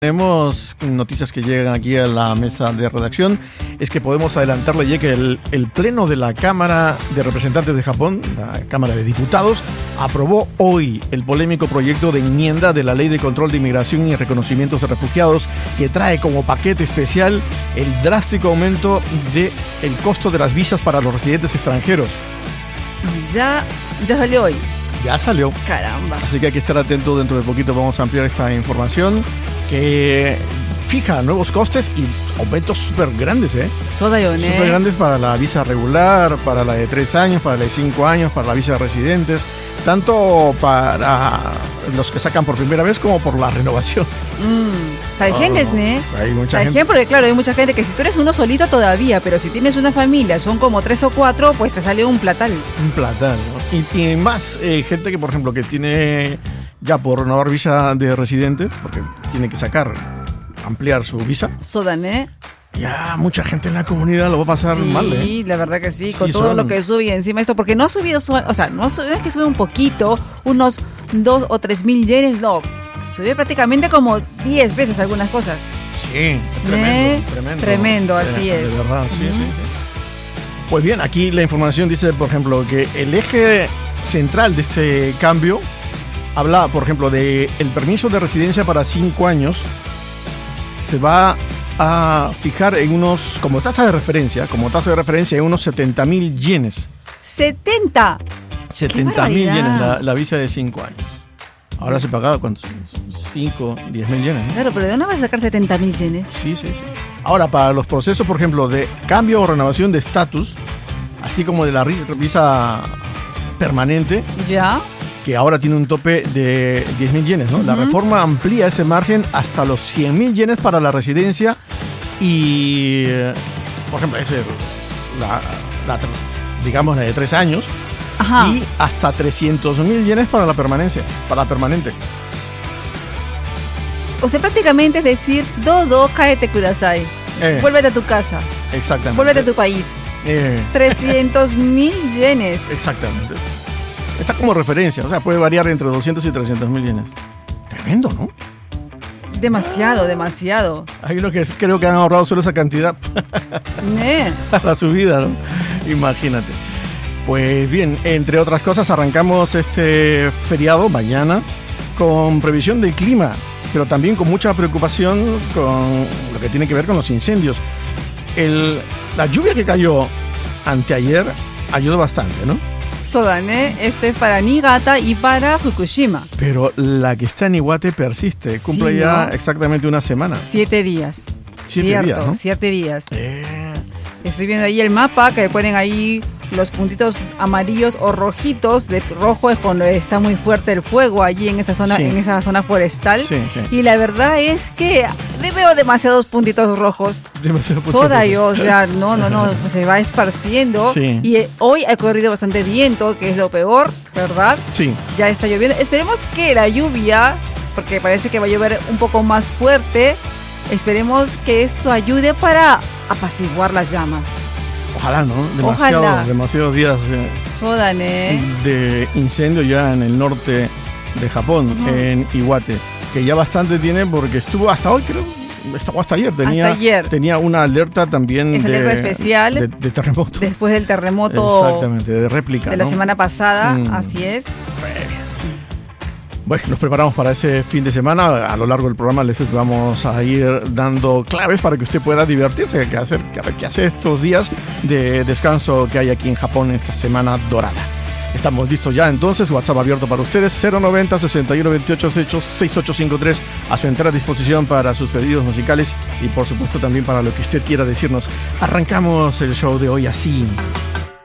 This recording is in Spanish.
Tenemos noticias que llegan aquí a la mesa de redacción. Es que podemos adelantarle ya que el Pleno de la Cámara de Representantes de Japón, la Cámara de Diputados, aprobó hoy el polémico proyecto de enmienda de la Ley de Control de Inmigración y Reconocimientos de Refugiados, que trae como paquete especial el drástico aumento del costo de las visas para los residentes extranjeros. Ya salió hoy. Ya salió. Caramba. Así que hay que estar atento, dentro de poquito vamos a ampliar esta información que fija nuevos costes y aumentos súper grandes, Súper grandes para la visa regular, para la de 3 años, para la de 5 años, para la visa de residentes, tanto para los que sacan por primera vez como por la renovación. Hay gente, Hay mucha gente. Porque claro, hay mucha gente que si tú eres uno solito todavía, pero si tienes una familia, son como 3 o 4, pues te sale un platal. Un platal, ¿no? Y más gente que, por ejemplo, que tiene ya por renovar visa de residente, porque tiene que ampliar su visa. Ya mucha gente en la comunidad lo va a pasar mal, Sí, la verdad que sí, con todo lo que sube y encima esto, porque no ha subido, no es que sube un poquito, unos 2 o 3 mil yenes, no, sube prácticamente como 10 veces algunas cosas. Sí, tremendo, así es. De verdad, sí. Pues bien, aquí la información dice, por ejemplo, que el eje central de este cambio habla, por ejemplo, de el permiso de residencia para 5 años. Se va a fijar en unos, como tasa de referencia en unos 70,000 yenes. ¡70! 70,000 yenes la visa de 5 años. Ahora se pagaba, ¿cuántos? 5, 10,000 yenes, ¿no? Claro, pero ¿de dónde vas a sacar 70,000 yenes? Sí. Ahora, para los procesos, por ejemplo, de cambio o renovación de estatus, así como de la visa permanente, ¿ya? Que ahora tiene un tope de 10,000 yenes, ¿no? Uh-huh. La reforma amplía ese margen hasta los 100,000 yenes para la residencia y, por ejemplo, digamos la de 3 años. Ajá. Y hasta 300,000 yenes para la permanente. O sea, prácticamente es decir, cáete kudasai. Vuélvete a tu casa. Exactamente. Vuélvete a tu país. 300,000 yenes. Exactamente. Está como referencia, o sea, puede variar entre 200 y 300,000 yenes. Tremendo, ¿no? Demasiado. Ahí lo que creo que han ahorrado solo esa cantidad. La subida, ¿no? Imagínate. Pues bien, entre otras cosas, arrancamos este feriado mañana con previsión del clima, pero también con mucha preocupación con lo que tiene que ver con los incendios. La lluvia que cayó anteayer ayudó bastante, ¿no? Esto es para Niigata y para Fukushima. Pero la que está en Iwate persiste, cumple ya exactamente una semana. 7 días. 7 días, ¿no? 7 días. Estoy viendo ahí el mapa, que ponen ahí los puntitos amarillos o rojitos. De rojo es cuando está muy fuerte el fuego allí en esa zona forestal. Sí. Y la verdad es que veo demasiados puntitos rojos. O sea, no, se va esparciendo. Sí. Y hoy ha corrido bastante viento, que es lo peor, ¿verdad? Sí. Ya está lloviendo. Esperemos que la lluvia, porque parece que va a llover un poco más fuerte, esperemos que esto ayude para apaciguar las llamas. Ojalá, ¿no? Demasiados días de incendio ya en el norte de Japón, en Iwate, que ya bastante tiene porque estuvo hasta hoy, creo, hasta ayer. Tenía una alerta también alerta especial de terremoto. Después del terremoto. Exactamente, de réplica. De la semana pasada, así es. Bueno, nos preparamos para ese fin de semana. A lo largo del programa les vamos a ir dando claves para que usted pueda divertirse, que hace estos días de descanso que hay aquí en Japón, esta semana dorada. Estamos listos ya entonces, WhatsApp abierto para ustedes, 090 61 28 6853, a su entera disposición para sus pedidos musicales y por supuesto también para lo que usted quiera decirnos. Arrancamos el show de hoy así.